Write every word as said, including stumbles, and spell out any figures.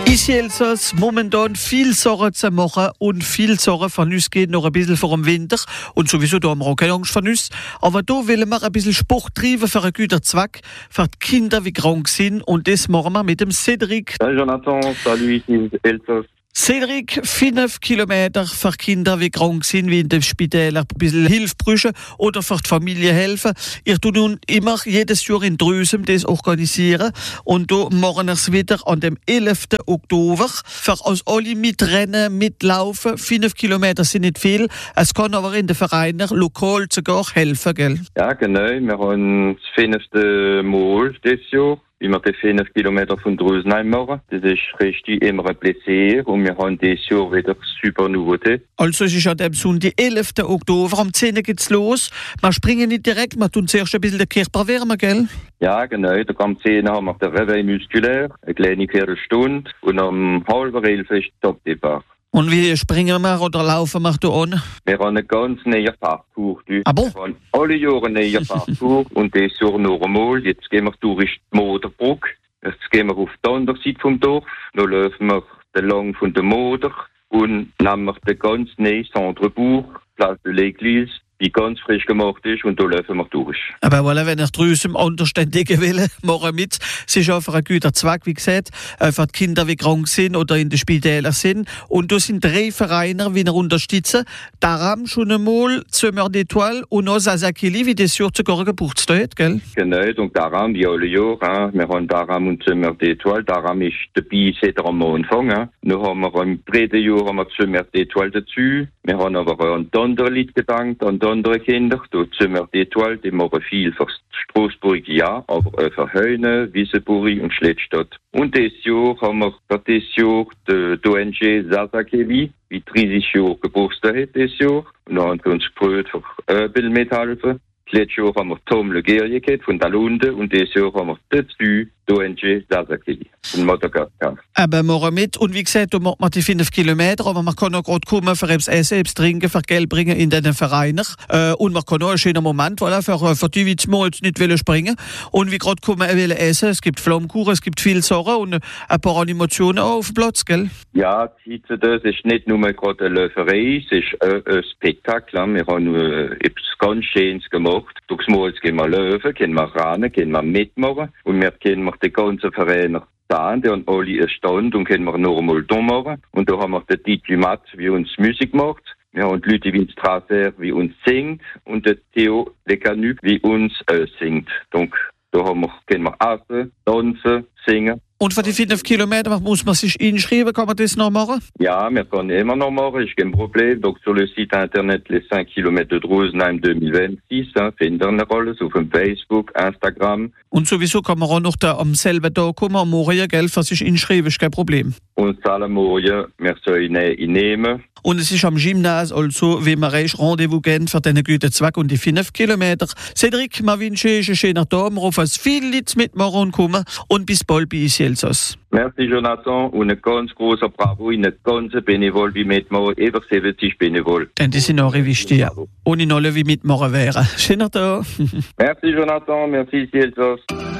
Ici Elsass, momentan viel Sorge zu machen und viel Sorge von uns geht noch ein bisschen vor dem Winter. Und sowieso, da haben wir auch keine Angst von uns. Aber da wollen wir ein bisschen Sport treiben für einen guten Zweck, für die Kinder, die krank sind. Und das machen wir mit dem Cédric. Salut Jonathan, salut ici Elsass. Cédric, fünf Kilometer für Kinder, die krank sind, wie in den Spitälern, ein bisschen Hilfe brauchen oder für die Familie helfen. Ihr tut nun immer jedes Jahr in Drösem das organisieren. Und da machen wir es wieder an dem elften Oktober. Für uns alle mitrennen, mitlaufen. Fünf Kilometer sind nicht viel. Es kann aber in den Vereinen lokal sogar helfen, gell? Ja, genau. Wir haben das fünfte Mal dieses Jahr, wie wir die fünf Kilometer von Drösenheim machen. Das ist richtig immer ein Plaisir und wir haben dieses Jahr wieder super Nouveauté. Also es ist an dem Sonntag, elften Oktober, am zehn geht's los. Wir springen nicht direkt, wir tun zuerst ein bisschen den Körper wärmen, gell? Ja, genau. Da am zehn haben wir den Réveil muskulär, eine kleine Viertelstunde und am halben elf ist Top-Depart. Und wie springen wir oder laufen wir da an? Wir haben einen ganz neuen Parcours. Ah bon? Wir haben alle Jahre einen neuen Parcours und das Jahr noch einmal. Jetzt gehen wir durch die Moderbrücke. Jetzt gehen wir auf die andere Seite vom Dorf. Dann laufen wir entlang von der Moder und nehmen wir den ganz neuen Centrebourg, Place de l'Église, die ganz frisch gemacht ist, und da laufen wir durch. Aber voilà, wenn ihr draussen Unterständige will, machen mit. Es ist auch für einen guten Zweck, wie gesagt, für die Kinder, die krank sind oder in den Spitälern sind. Und da sind drei Vereine, die wir unterstützen. Daram schon einmal Zimmer d'Étoile und noch Sasakili, wie das Jahr sogar Geburtstag hat, gell? Genau, donc Daram, wie alle Jahre. Wir haben Daram und Zimmer d'Étoile. Daram ist dabei seit am Anfang. Hein. Dann haben wir im dritten Jahr haben wir Zimmer d'Étoile dazu. Wir haben aber an die anderen Leute gedacht, an die andere Kinder. Die Zimmer d'Étoile, die machen viel für Straßburg, ja, aber auch für Heune, Wiesenburg und Schlettstadt. Und dieses Jahr haben wir für dieses Jahr die O N G Sasakeli, wie dreißig Jahre Geburtstag hat dieses Jahr. Und dann haben wir uns gefreut, für Öbel mithelfen. Letztes Jahr haben wir Tom Le Guerrier gehabt von Dalunde und dieses Jahr haben wir dazu die O N G Sasakeli von Madagaskar. Aber machen mit. Und wie gesagt, da macht man die fünf Kilometer, aber man kann auch gerade kommen für etwas Essen, etwas Trinken, für Geld bringen in den Vereinen. Äh, und man kann auch einen schönen Moment, voilà, für, für die, die jetzt mal jetzt nicht wollen springen. Und wie gerade kommen wollen essen, es gibt Flammkuchen, es gibt viel Sachen und ein paar Animationen auch auf dem Platz, gell? Ja, das ist nicht nur gerade eine Läuferei, es ist ein, ein Spektakel. Wir haben äh, etwas ganz Schönes gemacht. Durchs Mal gehen wir laufen, gehen wir rennen, gehen wir mitmachen und wir können die ganzen Vereine da, die haben alle einen Stand und können wir noch einmal da machen. Und da haben wir den Titi Matt, wie uns Musik macht. Wir haben die Leute wie Strasser, wie uns singt und den Theo Lecanuc, wie uns äh, singt. Donc, da haben wir, können wir essen, tanzen, singen. Und für die fünf Kilometer muss man sich einschreiben, kann man das noch machen? Ja, wir können immer noch machen, ist kein Problem. Donc sur le site internet les cinq kilomètres de Rosenheim zwanzig vingt-six, hein, finden wir alles auf dem Facebook, Instagram. Und sowieso kann man auch noch da am selben Tag kommen, am Morgen, gell, für sich einschreiben, ist kein Problem. Und alle Morgen, wir sollen ihn nehmen. Und es ist am Gymnase, also, wie man recht Rendezvous gehen für diesen guten Zweck und die fünf Kilometer. Cédric, wir wünschen euch einen schönen Tag, wir hoffen, dass viele Leute mitmachen und kommen. Und bis bald bei uns Elsass. Merci Jonathan und ein ganz großer Bravo in eine ganze Benevol wie mitmachen, über siebzig Benevol. Denn die sind auch wichtig, ja. Ohne alle wie mitmachen wären. Schöner Tag. Merci Jonathan, merci Elsass.